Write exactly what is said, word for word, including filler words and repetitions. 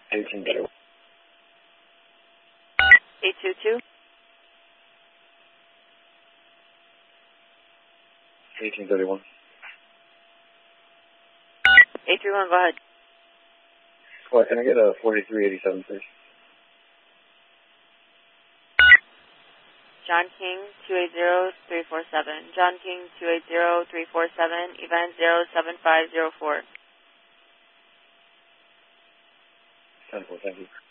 eighteen thirty-one. eight two two. eighteen thirty-one. eight three one, go ahead. What, can I get a forty-three eighty-seven, please? John King, two eight zero three four seven. John King, two eight zero three four seven, event zero seven five zero four. ten four, thank you.